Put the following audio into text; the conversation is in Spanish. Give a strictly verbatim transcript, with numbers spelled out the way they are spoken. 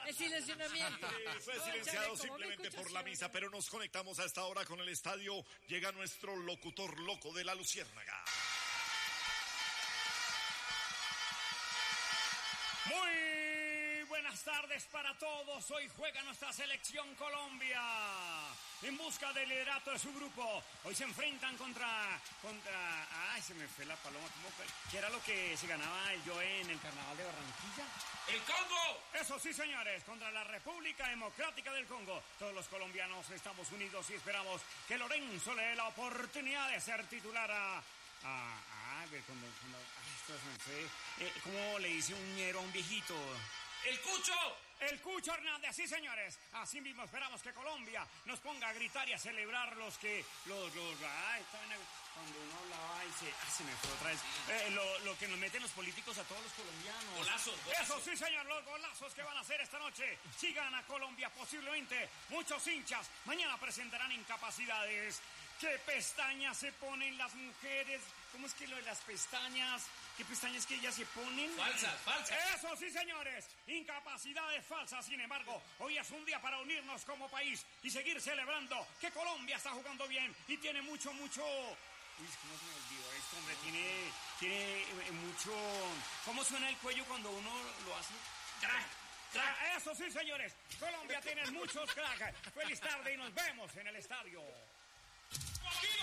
El silenciamiento. Sí, fue silenciado simplemente por la misa, pero nos conectamos a esta hora con el estadio. Llega nuestro locutor loco de la Luciérnaga. Muy buenas tardes para todos. Hoy juega nuestra selección Colombia en busca del liderato de su grupo. Hoy se enfrentan contra... contra ay, se me fue la paloma. ¿Cómo fue? ¿Qué era lo que se ganaba yo en el Carnaval de Barranquilla? ¡El Congo! Eso sí, señores, contra la República Democrática del Congo. Todos los colombianos estamos unidos y esperamos que Lorenzo le dé la oportunidad de ser titular a... Ah, ah, cuando, cuando, ah, esto es un fe. Eh, ¿Cómo le dice un ñero a un viejito? ¡El Cucho! El Cucho Hernández, sí, señores. Así mismo esperamos que Colombia nos ponga a gritar y a celebrar los que... Los, los, ay, estaban, cuando uno hablaba y se... Ah, se me fue otra vez. Eh, lo, lo que nos meten los políticos a todos los colombianos. Golazos, golazos. Eso sí, señor, los golazos que van a hacer esta noche. Si gana Colombia, posiblemente muchos hinchas mañana presentarán incapacidades. ¿Qué pestañas se ponen las mujeres? ¿Cómo es que lo de las pestañas? ¿Qué pestañas que ellas se ponen? Falsas, falsas. Eso sí, señores. Incapacidades falsas. Sin embargo, hoy es un día para unirnos como país y seguir celebrando que Colombia está jugando bien y tiene mucho, mucho... Uy, ¿cómo se me olvidó esto, hombre? Tiene, tiene mucho... ¿Cómo suena el cuello cuando uno lo hace? ¡Crack! ¡Crack! Eso sí, señores. Colombia tiene muchos cracks. Feliz tarde y nos vemos en el estadio.